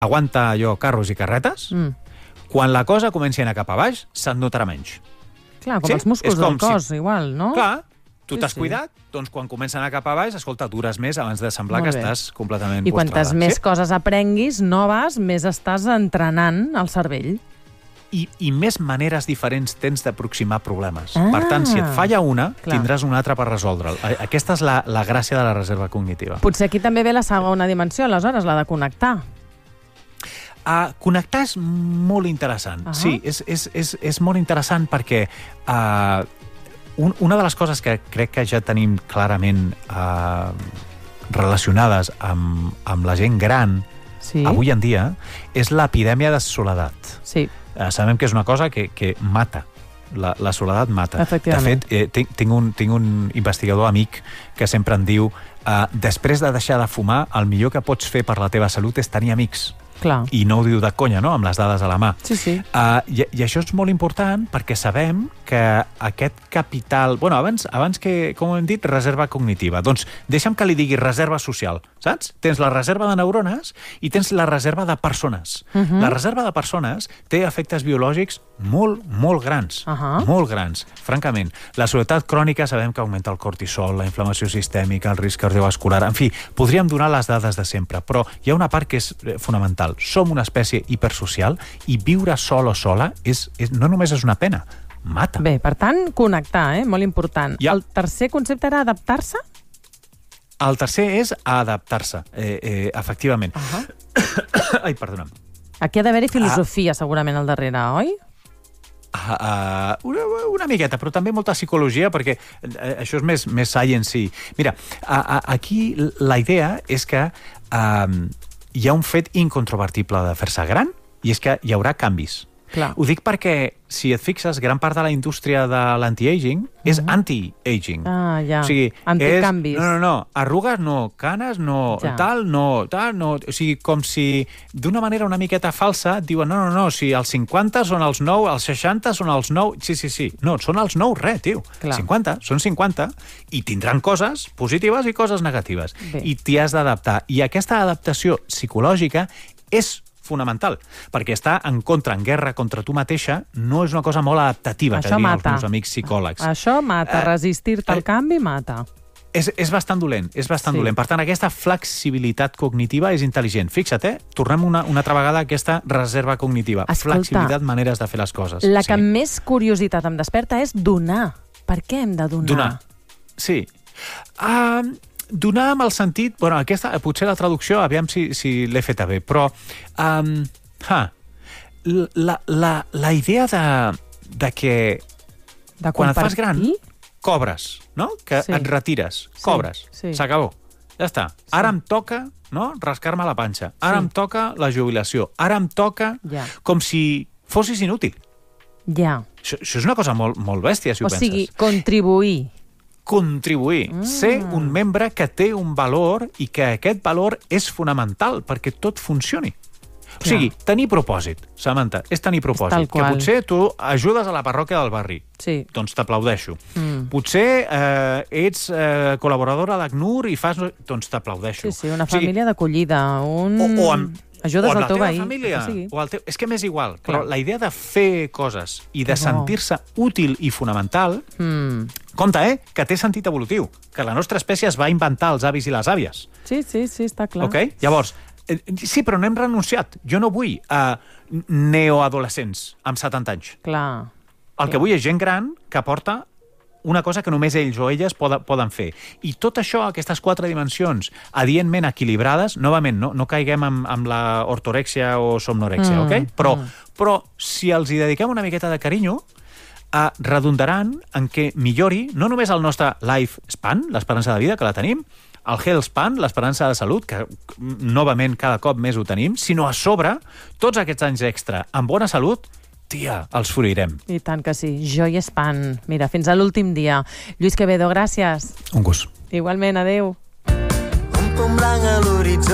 aguanta allò carros i carretes, quan la cosa comenci a anar cap a baix, se't notarà menys. Clar, com els músculs del cos, igual, no? Clar, tu t'has cuidat, doncs quan comença a anar cap a baix, escolta, dures més abans de semblar que estàs completament postrada. I quantes més coses aprenguis, noves, més estàs entrenant el cervell. I més maneres diferents tens d'aproximar problemes. Per tant, si et falla una, tindràs una altra per resoldre'l. Aquesta és la gràcia de la reserva cognitiva. Potser aquí també ve la segona dimensió, aleshores, la de connectar. Connectar és molt interessant. Sí, és molt interessant perquè una de les coses que crec que ja tenim clarament relacionades amb la gent gran avui en dia és l'epidèmia de soledat. Sí. Sabem que és una cosa que mata. La soledat mata. De fet, tinc un investigador amic que sempre em diu després de deixar de fumar, el millor que pots fer per la teva salut és tenir amics. Clar. I no ho diu de conya, no?, amb les dades a la mà. Sí, sí. I això és molt important perquè sabem que aquest capital... Bueno, abans que, com hem dit, reserva cognitiva. Doncs deixa'm que li digui reserva social, saps? Tens la reserva de neurones i tens la reserva de persones. La reserva de persones té efectes biològics molt, molt grans. Molt grans, francament. La soledat crònica sabem que augmenta el cortisol, la inflamació sistèmica, el risc cardiovascular... En fi, podríem donar les dades de sempre, però hi ha una part que és fonamental. Som una espècie hipersocial i viure sol o sola no només és una pena, mata. Bé, per tant, connectar, molt important. El tercer concepte era adaptar-se? El tercer és adaptar-se, efectivament. Ai, perdona'm. Aquí ha d'haver-hi filosofia, segurament, al darrere, oi? Una miqueta, però també molta psicologia, perquè això és més science. Mira, aquí la idea és que hi ha un fet incontrovertible de fer-se gran, i és que hi haurà canvis. Clar. Ho dic perquè, si et fixes, gran part de la indústria de l'anti-aging és anti-aging. Ja. O sigui, anticanvis. No, arrugues no, canes no, tal no. O sigui, com si d'una manera una miqueta falsa et diuen no, si els 50 són els 9, els 60 són els 9... Sí. No, són els 9 tio. Clar. 50 són 50 i tindran coses positives i coses negatives. Bé. I t'hi has d'adaptar. I aquesta adaptació psicològica és fonamental, perquè estar en guerra contra tu mateixa no és una cosa molt adaptativa, això que dirien mata. Els meus amics psicòlegs. Això mata, resistir-te al canvi mata. És bastant dolent, dolent. Per tant, aquesta flexibilitat cognitiva és intel·ligent. Fixa't, tornem una altra vegada a aquesta reserva cognitiva. Escolta, flexibilitat, maneres de fer les coses. La que més curiositat em desperta és donar. Per què hem de donar? Donar, sí. Donar amb el sentit... Bueno, aquesta, potser la traducció, aviam si l'he feta bé, però la idea de que quan et fas gran cobres, no? Que et retires, cobres, s'acabó. Ja està. Ara em toca rascar-me la panxa. Ara em toca la jubilació. Ara em toca com si fossis inútil. Ja. Això és una cosa molt, molt bèstia, si ho penses. O sigui, contribuir. Ser un membre que té un valor i que aquest valor és fonamental perquè tot funcioni. O sigui, tenir propòsit, Samantha, és tenir propòsit. Que potser tu ajudes a la parròquia del barri. Sí. Doncs t'aplaudeixo. Potser ets col·laboradora d'ACNUR i fas... Doncs t'aplaudeixo. Sí, una família d'acollida. Ajudes al teu veí. És que m'és igual, però la idea de fer coses i de sentir-se útil i fonamental, compte, que té sentit evolutiu, que la nostra espècie es va inventar els avis i les àvies. Sí, està clar. Okay? Llavors, sí, però no hem renunciat. Jo no vull neoadolescents amb 70 anys. Clar. El que vull és gent gran que porta una cosa que només ells o elles poden fer. I tot això, aquestes 4 dimensions, adientment equilibrades, novament, no caiguem amb la ortorèxia o somnorèxia, ok? Però si els hi dediquem una miqueta de carinyo, redundaran en què millori no només el nostre life span, l'esperança de vida, que la tenim, el health span, l'esperança de salut, que novament cada cop més ho tenim, sinó a sobre, tots aquests anys extra amb bona salut, tia, els florirem. I tant que sí. Joy span. Mira, fins a l'últim dia. Lluís Quevedo, gràcies. Un gust. Igualment, adéu. Un punt blanc a l'horitzó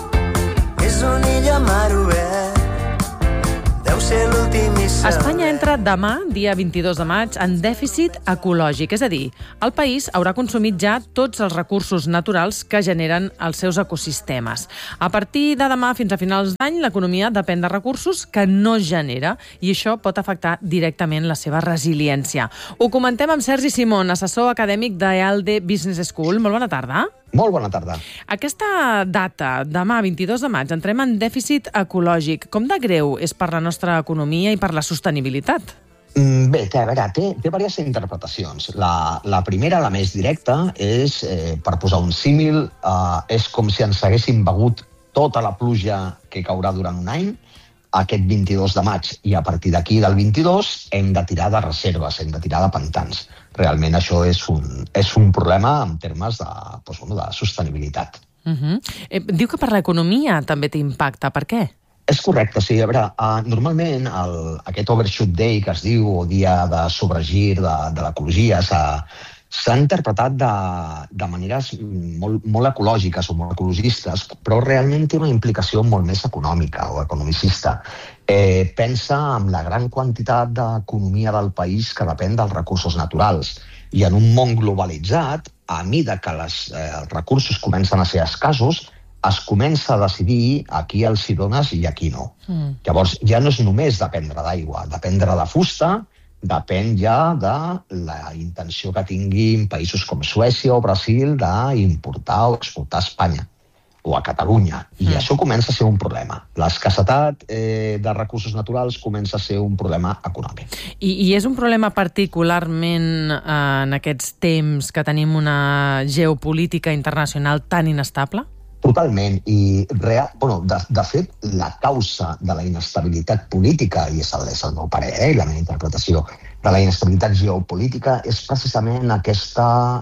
és una illa mar obert. Deu ser l'últim missatge. Espanya entra demà, dia 22 de maig, en dèficit ecològic. És a dir, el país haurà consumit ja tots els recursos naturals que generen els seus ecosistemes. A partir de demà fins a finals d'any, l'economia depèn de recursos que no genera i això pot afectar directament la seva resiliència. Ho comentem amb Sergi Simón, assessor acadèmic d'EALDE Business School. Molt bona tarda. Molt bona tarda. Aquesta data, demà, 22 de maig, entrem en dèficit ecològic. Com de greu és per la nostra economia i per la sostenibilitat? Bé, té diverses interpretacions. La primera, la més directa, és, per posar un símil, és com si ens haguéssim begut tota la pluja que caurà durant un any, aquest 22 de maig, i a partir d'aquí, del 22, hem de tirar de reserves, hem de tirar de pantans. Realment això és un problema en termes de sostenibilitat. Diu que per l'economia també té impacte. Per què? És correcte, sí. A veure, normalment aquest Overshoot Day que es diu, o dia de sobregir de l'ecologia, s'ha interpretat de maneres molt ecològiques o molt ecologistes, però realment té una implicació molt més econòmica o economicista. Pensa en la gran quantitat d'economia del país que depèn dels recursos naturals. I en un món globalitzat, a mesura que els recursos comencen a ser escassos, es comença a decidir a qui els hi dones i a qui no. Llavors, ja no és només dependre d'aigua, dependre de fusta, depèn ja de la intenció que tinguin països com Suècia o Brasil d'importar o exportar a Espanya o a Catalunya. I això comença a ser un problema. L'escassetat de recursos naturals comença a ser un problema econòmic. I és un problema particularment en aquests temps que tenim una geopolítica internacional tan inestable? Totalment. I, de fet, la causa de la inestabilitat política, i és el meu parer, la meva interpretació, de la inestabilitat geopolítica és precisament aquest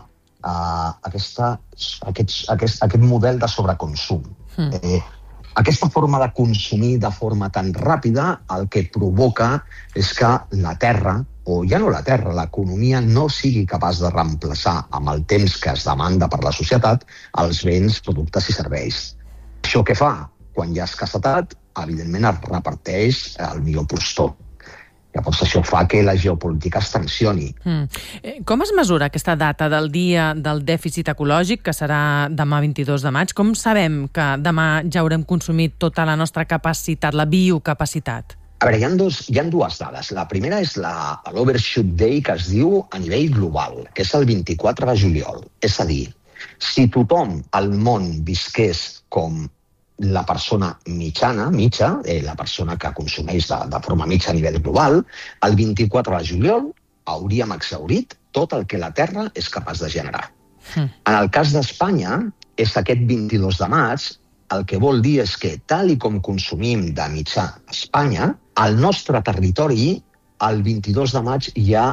model de sobreconsum. Aquesta forma de consumir de forma tan ràpida el que provoca és que la Terra, o ja no la Terra, l'economia no sigui capaç de reemplaçar amb el temps que es demanda per la societat els béns, productes i serveis. Això què fa? Quan hi ha escassetat, evidentment es reparteix el millor postor. Llavors això fa que la geopolítica es tensioni. Com es mesura aquesta data del dia del dèficit ecològic, que serà demà 22 de maig? Com sabem que demà ja haurem consumit tota la nostra capacitat, la biocapacitat? A veure, hi ha dues dades. La primera és l'Overshoot Day, que es diu a nivell global, que és el 24 de juliol. És a dir, si tothom al món visqués com la persona mitja, la persona que consumeix de forma mitja a nivell global, el 24 de juliol hauríem exhaurit tot el que la Terra és capaç de generar. En el cas d'Espanya, és aquest 22 de maig, el que vol dir és que, tal i com consumim de mitjà a Espanya, el nostre territori, el 22 de maig, ja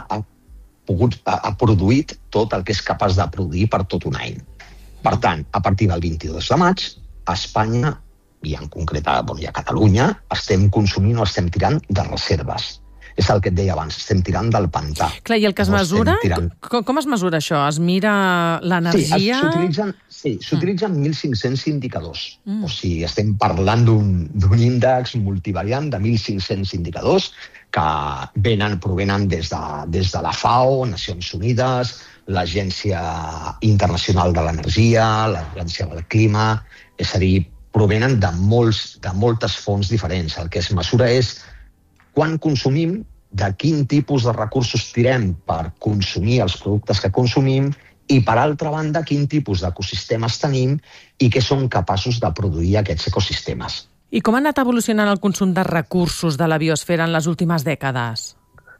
ha produït tot el que és capaç de produir per tot un any. Per tant, a partir del 22 de maig, a Espanya, i en concret a Catalunya, estem consumint o estem tirant de reserves. És el que et deia abans, estem tirant del pantà. Clar, i el que es mesura? Com es mesura això? Es mira l'energia? Sí, s'utilitzen 1.500 indicadors. O sigui, estem parlant d'un índex multivariant de 1.500 indicadors que provenen des de la FAO, Nacions Unides, l'Agència Internacional de l'Energia, l'Agència del Clima, és a dir, provenen de moltes fonts diferents. El que es mesura és quan consumim, de quin tipus de recursos tirem per consumir els productes que consumim i, per altra banda, quin tipus d'ecosistemes tenim i què són capaços de produir aquests ecosistemes. I com ha anat evolucionant el consum de recursos de la biosfera en les últimes dècades?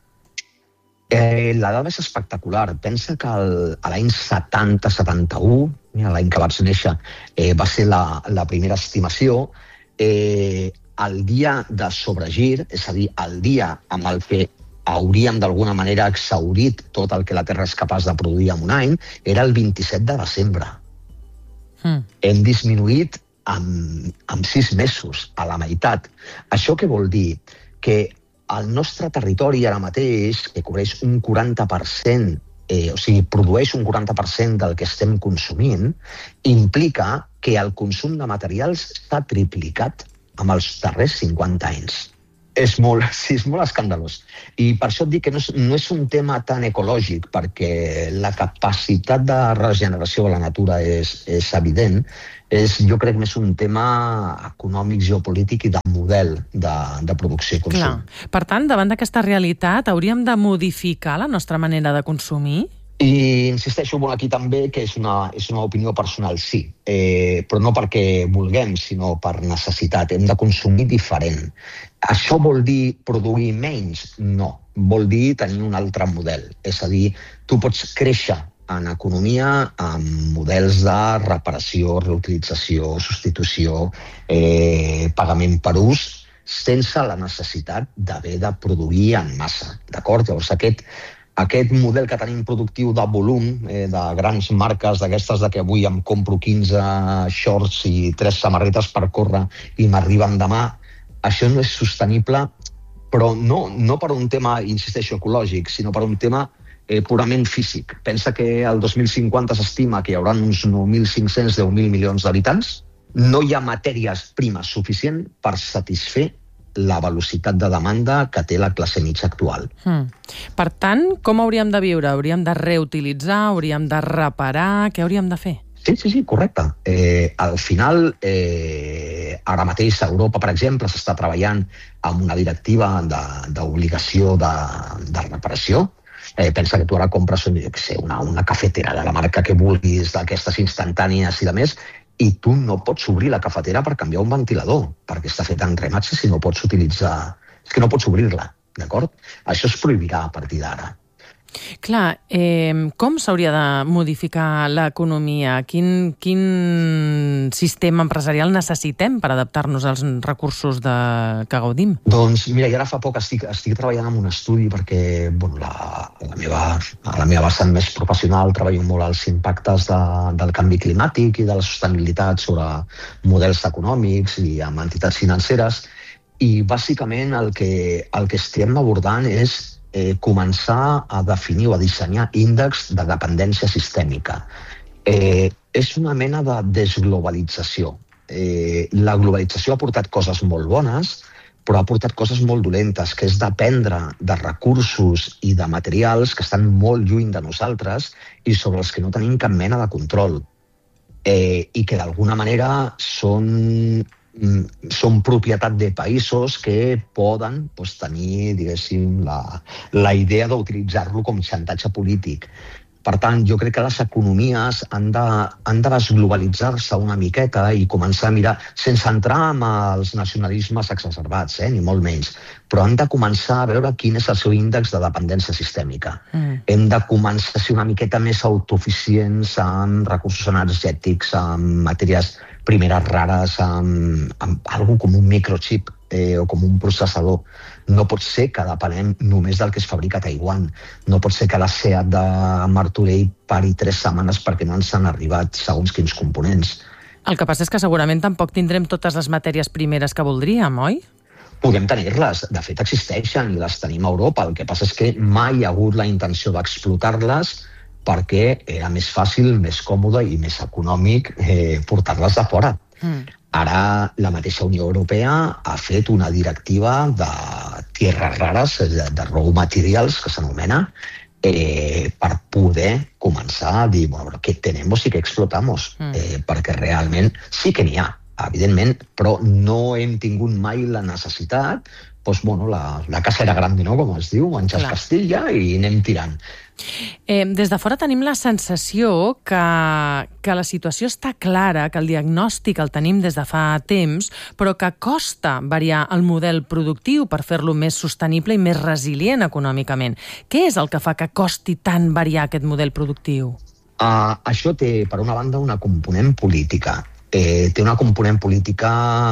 La dada és espectacular. Pensa que l'any 70-71, l'any que vaig néixer, va ser la primera estimació. El dia de sobregir, és a dir, el dia amb el que hauríem d'alguna manera exhaurit tot el que la Terra és capaç de produir en un any, era el 27 de desembre. Hem disminuït en 6 mesos, a la meitat. Això què vol dir? Que el nostre territori ara mateix, que cobreix un 40%, o sigui, produeix un 40% del que estem consumint, implica que el consum de materials s'ha triplicat en els darrers 50 anys. És molt escandalós. I per això et dic que no és un tema tan ecològic, perquè la capacitat de regeneració de la natura és evident. Jo crec més un tema econòmic, geopolític i de model de producció i consum. Clar. Per tant, davant d'aquesta realitat, hauríem de modificar la nostra manera de consumir? I insisteixo molt aquí també que és una opinió personal, sí, però no perquè vulguem, sinó per necessitat. Hem de consumir diferent. Això vol dir produir menys? No. Vol dir tenir un altre model. És a dir, tu pots créixer en economia amb models de reparació, reutilització, substitució, pagament per ús, sense la necessitat d'haver de produir en massa. D'acord? Llavors, aquest model que tenim productiu de volum, de grans marques d'aquestes de que avui em compro 15 shorts i 3 samarretes per córrer i m'arriben demà, això no és sostenible, però no per un tema, insisteixo, ecològic, sinó per un tema purament físic. Pensa que el 2050 s'estima que hi haurà uns 9.500, 10.000 milions d'habitants. No hi ha matèries primes suficient per satisfer la velocitat de demanda que té la classe mitja actual. Per tant, com hauríem de viure? Hauríem de reutilitzar? Hauríem de reparar? Què hauríem de fer? Sí, correcte. Al final, ara mateix a Europa, per exemple, s'està treballant amb una directiva d'obligació de reparació. Pensa que tu ara compres una cafetera de la marca que vulguis, d'aquestes instantànies i de més, i tu no pots obrir la cafetera per canviar un ventilador, perquè està fet en rematge si no pots utilitzar... És que no pots obrir-la, d'acord? Això es prohibirà a partir d'ara. Clar, com s'hauria de modificar l'economia? Quin sistema empresarial necessitem per adaptar-nos als recursos que gaudim? Doncs mira, jo ara fa poc estic treballant en un estudi perquè a la meva vessant més professional treballo molt als impactes del canvi climàtic i de la sostenibilitat sobre models econòmics i amb entitats financeres, i bàsicament el que estem abordant és començar a definir o a dissenyar índexs de dependència sistèmica. És una mena de desglobalització. La globalització ha portat coses molt bones, però ha portat coses molt dolentes, que és dependre de recursos i de materials que estan molt lluny de nosaltres i sobre els que no tenim cap mena de control. I que d'alguna manera són propietat de països que poden tenir, diguéssim, la idea d'utilitzar-lo com xantatge polític. Per tant, jo crec que les economies han de desglobalitzar-se una miqueta i començar a mirar, sense entrar en els nacionalismes exacerbats, ni molt menys, però han de començar a veure quin és el seu índex de dependència sistèmica. Hem de començar a ser una miqueta més autosuficients amb recursos energètics, amb matèries primeres rares, amb algo com un microchip o com un processador. No pot ser que depenem només del que es fabrica a Taiwan. No pot ser que la SEAT de Martorell pari 3 setmanes perquè no ens han arribat segons quins components. El que passa és que segurament tampoc tindrem totes les matèries primeres que voldríem, oi? Podem tenir-les. De fet, existeixen i les tenim a Europa. El que passa és que mai hi ha hagut la intenció d'explotar-les perquè era més fàcil, més còmode i més econòmic portar-les de fora. Ara la mateixa Unió Europea ha fet una directiva de tierras rares, de raw materials, que s'anomena, per poder començar a dir què tenemos i què explotamos, perquè realment sí que n'hi ha, evidentment, però no hem tingut mai la necessitat. La casa era grande, no?, com es diu, Anxas Castilla, i anem tirant. Des de fora tenim la sensació que la situació està clara, que el diagnòstic el tenim des de fa temps, però que costa variar el model productiu per fer-lo més sostenible i més resilient econòmicament. Què és el que fa que costi tant variar aquest model productiu? Això té, per una banda, una component política. Té una component política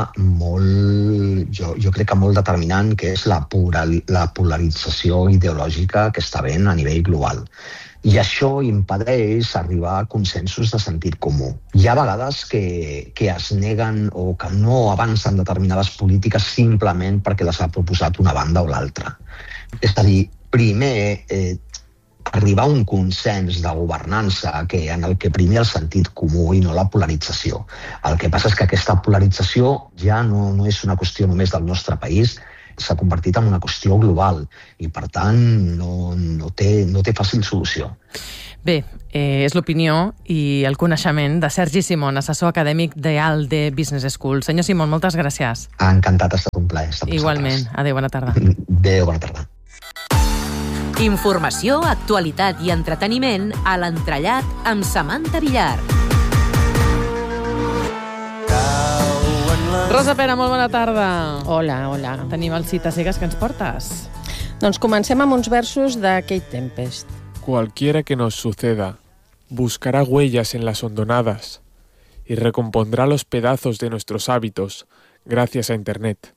molt, jo crec que molt determinant, que és la polarització ideològica que està havent a nivell global. I això impedeix arribar a consensos de sentit comú. Hi ha vegades que es neguen o que no avancen determinades polítiques simplement perquè les ha proposat una banda o l'altra. És a dir, primer, arribar a un consens de governança en el que primi el sentit comú i no la polarització. El que passa és que aquesta polarització ja no és una qüestió només del nostre país, s'ha convertit en una qüestió global i, per tant, no té fàcil solució. Bé, és l'opinió i el coneixement de Sergi Simón, assessor acadèmic d'EALDE Business School. Senyor Simón, moltes gràcies. Encantat, ha estat un plaer estar amb Igualment. Adéu, bona tarda. Adéu, bona tarda. Informació, actualitat i entreteniment a l'Entrellat amb Samantha Villar. Rosa Pera, molt bona tarda. Hola, hola. Tenim el Cita Cegues que ens portes. Doncs comencem amb uns versos de Kate Tempest. Cualquiera que nos suceda, buscará huellas en las hondonadas y recompondrá los pedazos de nuestros hábitos gracias a Internet.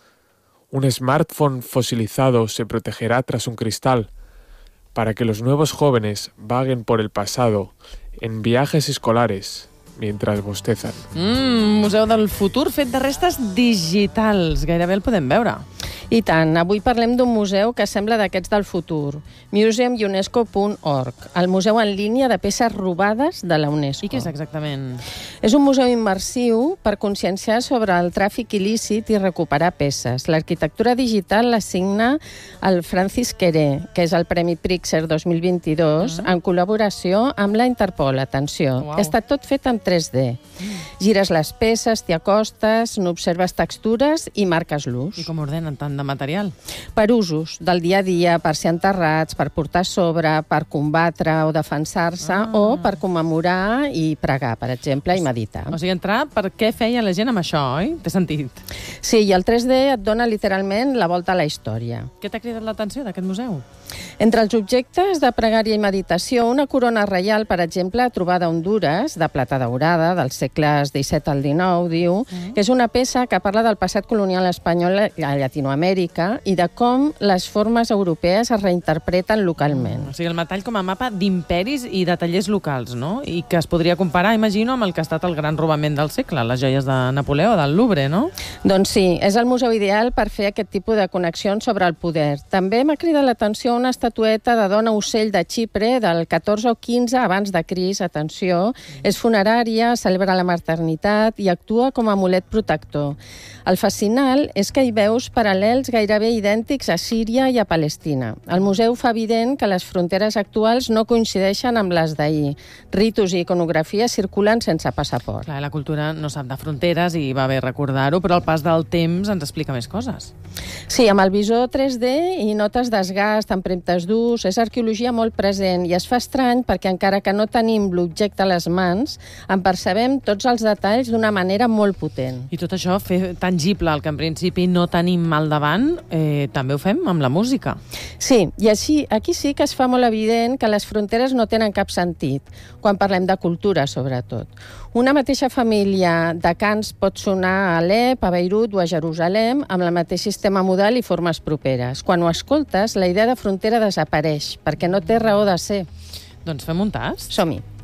Un smartphone fosilizado se protegerá tras un cristal para que los nuevos jóvenes vaguen por el pasado en viajes escolares mientras bostezan. Museu del futur fet de restes digitals. Gairebé el podem veure. I tant, avui parlem d'un museu que sembla d'aquests del futur, museumunesco.org, el museu en línia de peces robades de la UNESCO. I què és exactament? És un museu immersiu per conscienciar sobre el tràfic il·lícit i recuperar peces. L'arquitectura digital l'assigna el Francis Queré, que és el Premi Pritzker 2022, en col·laboració amb la Interpol. Atenció, està tot fet en 3D. Gires les peces, t'hi acostes, n'observes textures i marques l'ús. I com ordenen tant de material? Per usos del dia a dia, per ser enterrats, per portar a sobre, per combatre o defensar-se, o per commemorar i pregar, per exemple, i meditar. O sigui, entrar per què feia la gent amb això, oi? Té sentit. Sí, i el 3D et dona literalment la volta a la història. Què t'ha cridat l'atenció d'aquest museu? Entre els objectes de pregària i meditació, una corona reial, per exemple, trobada a Hondures, de plata daurada, dels segles XVII al XIX, diu, que és una peça que parla del passat colonial espanyol a Llatinoamèrica i de com les formes europees es reinterpreten localment. O sigui, el metall com a mapa d'imperis i de tallers locals, no? I que es podria comparar, imagino, amb el que ha estat el gran robament del segle, les joies de Napoleó, del Louvre, no? Doncs sí, és el museu ideal per fer aquest tipus de connexions sobre el poder. També m'ha cridat l'atenció una estatueta de dona ocell de Xipre del 14 o 15 abans de Crist, atenció, és funerària, celebra la maternitat i actua com a amulet protector. El fascinant és que hi veus paral·lels gairebé idèntics a Síria i a Palestina. El museu fa evident que les fronteres actuals no coincideixen amb les d'ahir. Ritus i iconografia circulen sense passaport. Clar, la cultura no sap de fronteres i va bé recordar-ho, però el pas del temps ens explica més coses. Sí, amb el visor 3D i notes desgast, empremtes d'ús, és arqueologia molt present i es fa estrany perquè encara que no tenim l'objecte a les mans, en percebem tots els detalls d'una manera molt potent. I tot això, fer tangible el que en principi no tenim al davant, també ho fem amb la música. Sí, i aquí sí que es fa molt evident que les fronteres no tenen cap sentit, quan parlem de cultura, sobretot. Una mateixa família de cants pot sonar a Alep, a Beirut o a Jerusalem amb el mateix sistema modal i formes properes. Quan ho escoltes, la idea de frontera desapareix, perquè no té raó de ser. Doncs fem un tast. Som-hi.